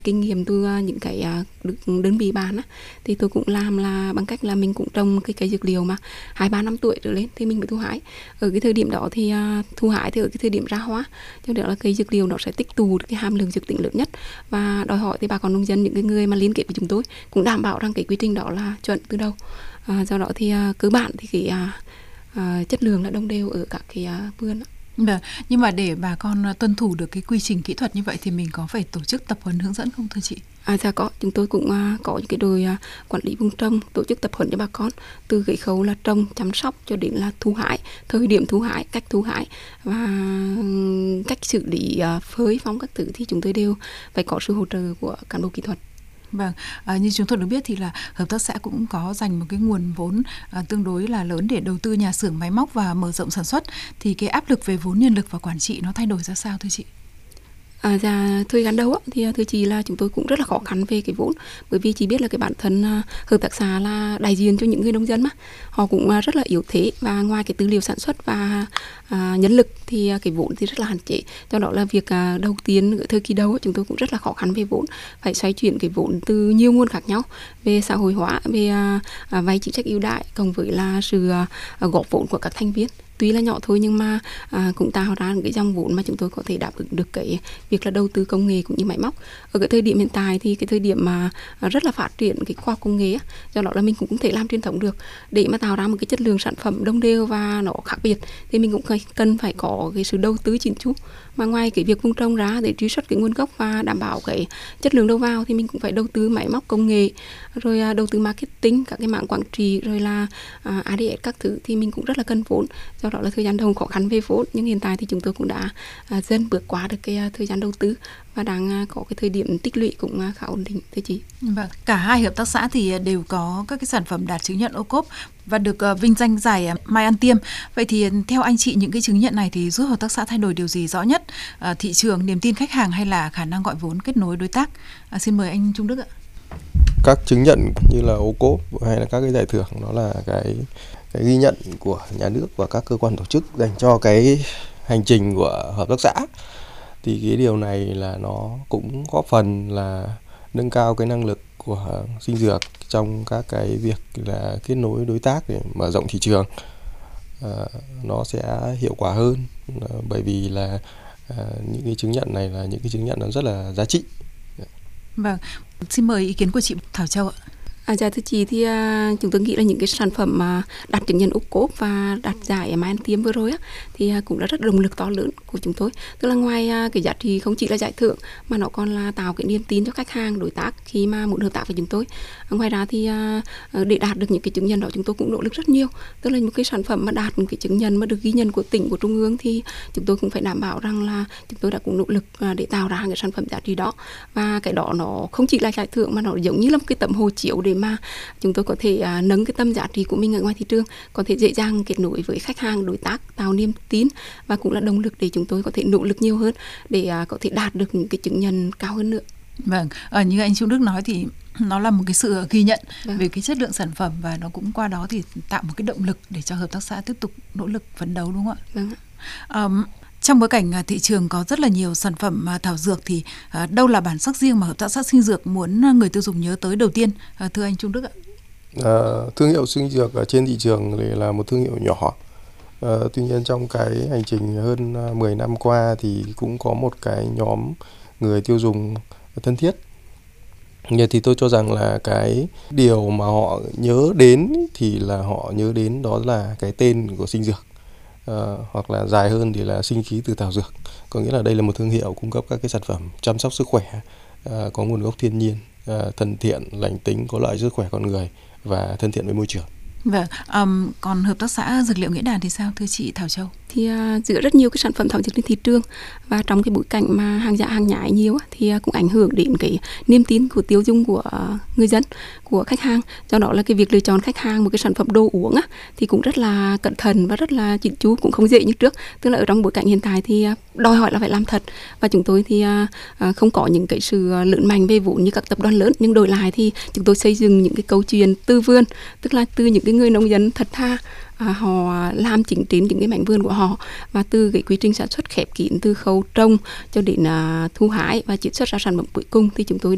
kinh nghiệm từ những cái đơn vị bạn á, thì tôi cũng làm là bằng cách là mình cũng trồng cái cây dược liệu mà 2-3 năm tuổi trở lên thì mình mới thu hái. Ở cái thời điểm đó thì thu hái thì ở cái thời điểm ra hoa, cho nên là cây dược liệu nó sẽ tích tụ cái hàm lượng dược tính lớn nhất, và đòi hỏi thì bà con nông dân, những cái người mà liên kết với chúng tôi cũng đảm bảo rằng cái quy trình đó là chuẩn từ đầu. Do đó thì cơ bản thì cái chất lượng là đồng đều ở các cái vườn. Vâng, nhưng mà để bà con tuân thủ được cái quy trình kỹ thuật như vậy thì mình có phải tổ chức tập huấn hướng dẫn không thưa chị? Dạ có, chúng tôi cũng có những cái đội quản lý vùng trồng, tổ chức tập huấn cho bà con từ cái khâu là trồng, chăm sóc cho đến là thu hái, thời điểm thu hái, cách thu hái và cách xử lý phơi phóng các thứ thì chúng tôi đều phải có sự hỗ trợ của cán bộ kỹ thuật. Vâng, như chúng tôi được biết thì là hợp tác xã cũng có dành một cái nguồn vốn tương đối là lớn để đầu tư nhà xưởng máy móc và mở rộng sản xuất. Thì cái áp lực về vốn nhân lực và quản trị nó thay đổi ra sao thưa chị? Dạ, thời gian đầu thì thưa chị là chúng tôi cũng rất là khó khăn về cái vốn, bởi vì chị biết là cái bản thân hợp tác xã là đại diện cho những người nông dân mà họ cũng rất là yếu thế, và ngoài cái tư liệu sản xuất và nhân lực thì cái vốn thì rất là hạn chế. Do đó là việc đầu tiên ở thời kỳ đầu chúng tôi cũng rất là khó khăn về vốn, phải xoay chuyển cái vốn từ nhiều nguồn khác nhau, về xã hội hóa, về vay chính sách ưu đãi, cộng với là sự góp vốn của các thành viên. Tuy là nhỏ thôi nhưng mà cũng tạo ra những cái dòng vốn mà chúng tôi có thể đáp ứng được cái việc là đầu tư công nghệ cũng như máy móc. Ở cái thời điểm hiện tại thì cái thời điểm mà rất là phát triển cái khoa học công nghệ, do đó là mình cũng không thể làm truyền thống được. Để mà tạo ra một cái chất lượng sản phẩm đồng đều và nó khác biệt thì mình cũng cần phải có cái sự đầu tư chỉnh chu. Mà ngoài cái việc vùng trồng ra để truy xuất cái nguồn gốc và đảm bảo cái chất lượng đầu vào thì mình cũng phải đầu tư máy móc công nghệ, rồi đầu tư marketing, các cái mảng quản trị, rồi là ADS các thứ thì mình cũng rất là cần vốn. Do đó là thời gian đầu khó khăn về vốn, nhưng hiện tại thì chúng tôi cũng đã dần bước qua được cái thời gian đầu tư và đang có cái thời điểm tích lũy cũng khá ổn định thưa chị. Vâng, cả hai hợp tác xã thì đều có các cái sản phẩm đạt chứng nhận ô cốp và được vinh danh giải Mai Ăn Tiêm. Vậy thì theo anh chị, những cái chứng nhận này thì giúp hợp tác xã thay đổi điều gì rõ nhất? Thị trường, niềm tin khách hàng hay là khả năng gọi vốn, kết nối đối tác? Xin mời anh Trung Đức ạ. Các chứng nhận như là ô cốp hay là các cái giải thưởng, đó là cái ghi nhận của nhà nước và các cơ quan tổ chức dành cho cái hành trình của hợp tác xã. Thì cái điều này là nó cũng góp phần là nâng cao cái năng lực của Sinh Dược trong các cái việc là kết nối đối tác để mở rộng thị trường. Nó sẽ hiệu quả hơn, bởi vì là những cái chứng nhận này là những cái chứng nhận nó rất là giá trị. Vâng, xin mời ý kiến của chị Thảo Châu ạ. Dạ thưa chị, thì chúng tôi nghĩ là những cái sản phẩm mà đạt chứng nhận ô cốp và đạt giải Mai Ăn Tiêm vừa rồi thì cũng là rất động lực to lớn của chúng tôi. Tức là ngoài cái giá trị không chỉ là giải thưởng mà nó còn là tạo cái niềm tin cho khách hàng, đối tác khi mà muốn hợp tác với chúng tôi. Ngoài ra thì để đạt được những cái chứng nhận đó chúng tôi cũng nỗ lực rất nhiều. Tức là một cái sản phẩm mà đạt một cái chứng nhận mà được ghi nhận của tỉnh, của trung ương thì chúng tôi cũng phải đảm bảo rằng là chúng tôi đã cũng nỗ lực để tạo ra cái sản phẩm giá trị đó. Và cái đó nó không chỉ là giải thưởng mà nó giống như là một cái tấm hồ chiếu để mà chúng tôi có thể nâng cái tầm giá trị của mình ở ngoài thị trường, có thể dễ dàng kết nối với khách hàng, đối tác, tạo niềm tin, và cũng là động lực để chúng tôi có thể nỗ lực nhiều hơn để có thể đạt được những cái chứng nhận cao hơn nữa. Vâng, như anh Trung Đức nói thì nó là một cái sự ghi nhận về cái chất lượng sản phẩm, và nó cũng qua đó thì tạo một cái động lực để cho hợp tác xã tiếp tục nỗ lực phấn đấu, đúng không ạ? Vâng ạ. Trong bối cảnh thị trường có rất là nhiều sản phẩm thảo dược thì đâu là bản sắc riêng mà hợp tác xã Sinh Dược muốn người tiêu dùng nhớ tới đầu tiên, thưa anh Trung Đức ạ? Thương hiệu Sinh Dược ở trên thị trường thì là một thương hiệu nhỏ. Tuy nhiên trong cái hành trình hơn 10 năm qua thì cũng có một cái nhóm người tiêu dùng thân thiết. Thì tôi cho rằng là cái điều mà họ nhớ đến thì là họ nhớ đến đó là cái tên của Sinh Dược. Hoặc là dài hơn thì là sinh khí từ thảo dược. Có nghĩa là đây là một thương hiệu cung cấp các cái sản phẩm chăm sóc sức khỏe có nguồn gốc thiên nhiên, thân thiện, lành tính, có lợi cho sức khỏe con người và thân thiện với môi trường. Vâng, còn hợp tác xã Dược liệu Nghĩa Đàn thì sao thưa chị Thảo Châu? Thì giữa rất nhiều cái sản phẩm thảo dược trên thị trường, và trong cái bối cảnh mà hàng giả hàng nhái nhiều thì cũng ảnh hưởng đến cái niềm tin của tiêu dùng của người dân, của khách hàng. Do đó là cái việc lựa chọn khách hàng một cái sản phẩm đồ uống thì cũng rất là cẩn thận và rất là chỉnh chu, cũng không dễ như trước. Tức là ở trong bối cảnh hiện tại thì đòi hỏi là phải làm thật, và chúng tôi thì không có những cái sự lớn mạnh về vốn như các tập đoàn lớn, nhưng đổi lại thì chúng tôi xây dựng những cái câu chuyện từ vườn, tức là từ những cái người nông dân thật tha, họ làm chính trên những cái mảnh vườn của họ, và từ cái quy trình sản xuất khép kín từ khâu trồng cho đến thu hái và chiết xuất ra sản phẩm cuối cùng thì chúng tôi